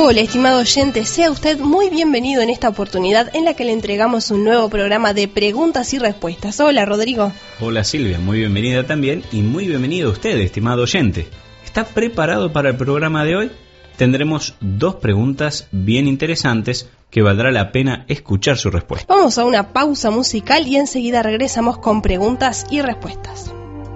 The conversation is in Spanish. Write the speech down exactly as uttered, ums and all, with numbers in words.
Hola, estimado oyente, sea usted muy bienvenido en esta oportunidad en la que le entregamos un nuevo programa de preguntas y respuestas. Hola, Rodrigo. Hola, Silvia, muy bienvenida también y muy bienvenido a usted, estimado oyente. ¿Está preparado para el programa de hoy? Tendremos dos preguntas bien interesantes que valdrá la pena escuchar su respuesta. Vamos a una pausa musical y enseguida regresamos con preguntas y respuestas.